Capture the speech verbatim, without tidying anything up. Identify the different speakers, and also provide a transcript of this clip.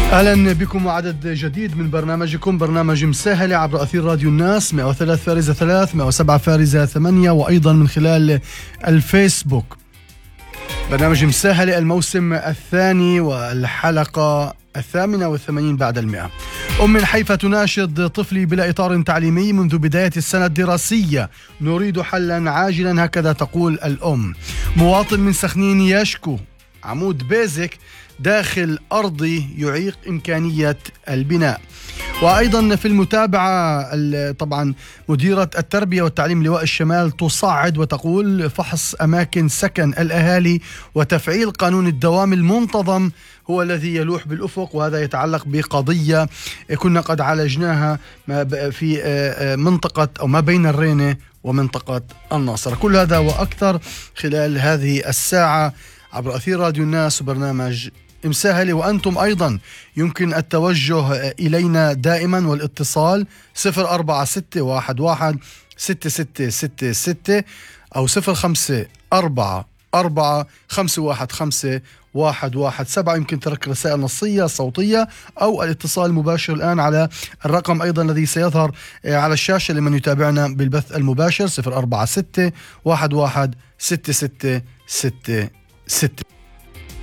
Speaker 1: أهلا بكم وعدد جديد من برنامجكم برنامج مساهلة عبر أثير راديو الناس مئة وثلاثة فارزة ثلاثة مئة وسبعة فارزة ثمانية، وأيضا من خلال الفيسبوك. برنامج مساهلة الموسم الثاني والحلقة الثامنة والثمانين بعد المئة. أم من حيفا تناشد طفلي بلا إطار تعليمي منذ بداية السنة الدراسية، نريد حلا عاجلا، هكذا تقول الأم. مواطن من سخنين يشكو عمود بيزك داخل أرضي يعيق إمكانية البناء. وأيضا في المتابعة طبعا مديرة التربية والتعليم لواء الشمال تصعد وتقول فحص أماكن سكن الأهالي وتفعيل قانون الدوام المنتظم هو الذي يلوح بالأفق، وهذا يتعلق بقضية كنا قد عالجناها في منطقة أو ما بين الرينة ومنطقة الناصرة. كل هذا وأكثر خلال هذه الساعة عبر أثير راديو الناس وبرنامج مساهلة. وأنتم أيضا يمكن التوجه إلينا دائما والاتصال صفر أربعة ستة واحد واحد ستة ستة ستة ستة أو صفر خمسة أربعة أربعة خمسة واحد خمسة واحد واحد سبعة. يمكن ترك رسائل نصية صوتية أو الاتصال المباشر الآن على الرقم أيضا الذي سيظهر على الشاشة لمن يتابعنا بالبث المباشر صفر أربعة ستة واحد واحد ستة ستة ستة ستة.